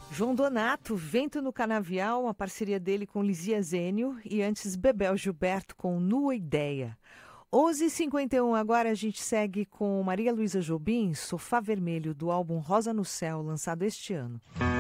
João Donato, Vento no Canavial, uma parceria dele com Lizia Zênio e antes Bebel Gilberto com Nua Ideia. 11h51, agora a gente segue com Maria Luísa Jobim, Sofá Vermelho, do álbum Rosa no Céu, lançado este ano.